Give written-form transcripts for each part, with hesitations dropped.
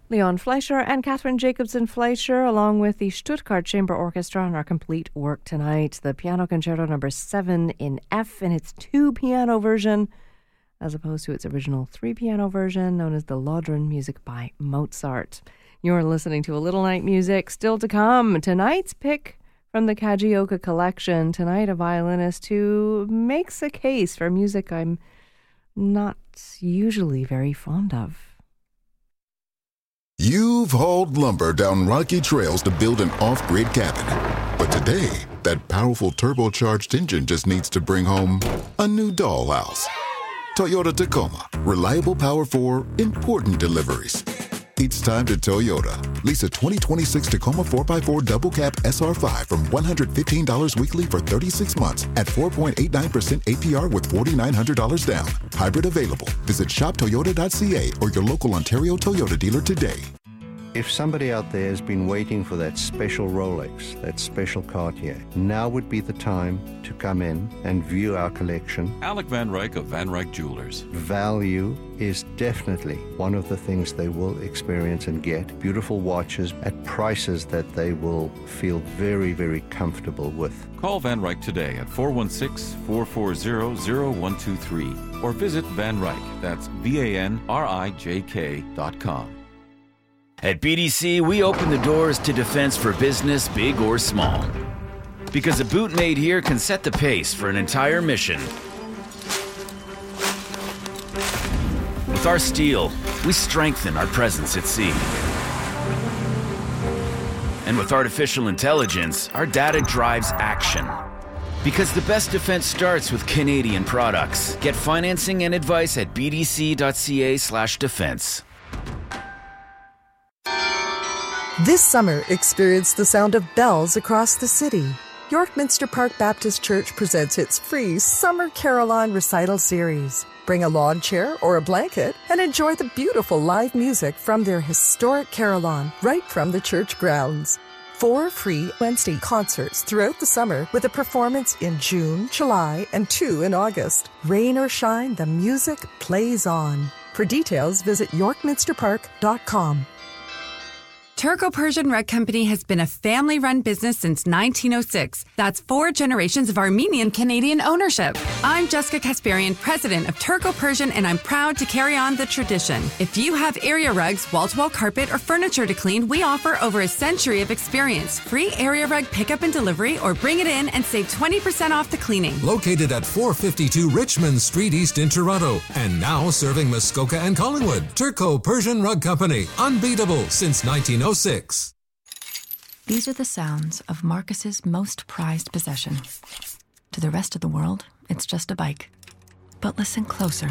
Leon Fleischer and Catherine Jacobson Fleischer, along with the Stuttgart Chamber Orchestra, on our complete work tonight. The Piano Concerto No. 7 in F in its 2-piano version, as opposed to its original 3-piano version, known as the Lodron, music by Mozart. You're listening to A Little Night Music. Still to come, tonight's pick from the Kajioka collection. Tonight, a violinist who makes a case for music I'm not usually very fond of. You've hauled lumber down rocky trails to build an off-grid cabin. But today, that powerful turbocharged engine just needs to bring home a new dollhouse. Toyota Tacoma. Reliable power for important deliveries. It's time to Toyota. Lease a 2026 Tacoma 4x4 double cab SR5 from $115 weekly for 36 months at 4.89% APR with $4,900 down. Hybrid available. Visit shoptoyota.ca or your local Ontario Toyota dealer today. If somebody out there has been waiting for that special Rolex, that special Cartier, now would be the time to come in and view our collection. Alec Van Ryk of Van Ryk Jewelers. Value is definitely one of the things they will experience and get. Beautiful watches at prices that they will feel very, very comfortable with. Call Van Ryk today at 416-440-0123 or visit Van Ryk, that's VANRIJK.com. At BDC, we open the doors to defense for business, big or small. Because a boot made here can set the pace for an entire mission. With our steel, we strengthen our presence at sea. And with artificial intelligence, our data drives action. Because the best defense starts with Canadian products. Get financing and advice at bdc.ca/defense. This summer, experience the sound of bells across the city. York Minster Park Baptist Church presents its free Summer Carillon Recital Series. Bring a lawn chair or a blanket and enjoy the beautiful live music from their historic carillon right from the church grounds. 4 free Wednesday concerts throughout the summer with a performance in June, July, and 2 in August. Rain or shine, the music plays on. For details, visit yorkminsterpark.com. Turco Persian Rug Company has been a family-run business since 1906. That's 4 generations of Armenian-Canadian ownership. I'm Jessica Kasparian, president of Turco Persian, and I'm proud to carry on the tradition. If you have area rugs, wall-to-wall carpet, or furniture to clean, we offer over a century of experience. Free area rug pickup and delivery, or bring it in and save 20% off the cleaning. Located at 452 Richmond Street East in Toronto, and now serving Muskoka and Collingwood. Turco Persian Rug Company, unbeatable since 1906. These are the sounds of Marcus's most prized possession. To the rest of the world, it's just a bike. But listen closer.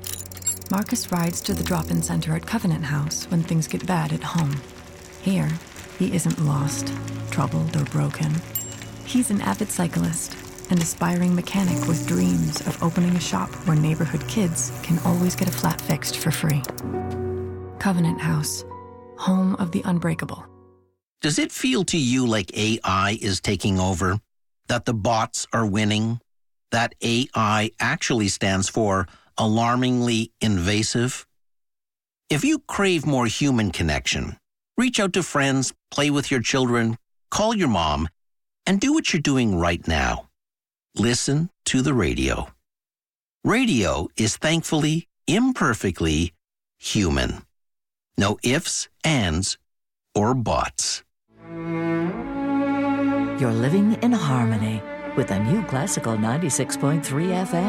Marcus rides to the drop-in center at Covenant House when things get bad at home. Here, he isn't lost, troubled, or broken. He's an avid cyclist, an aspiring mechanic with dreams of opening a shop where neighborhood kids can always get a flat fixed for free. Covenant House. Home of the unbreakable. Does it feel to you like AI is taking over? That the bots are winning? That AI actually stands for alarmingly invasive? If you crave more human connection, reach out to friends, play with your children, call your mom, and do what you're doing right now. Listen to the radio. Radio is thankfully, imperfectly human. No ifs, ands, or buts. You're living in harmony with a new classical 96.3 FM.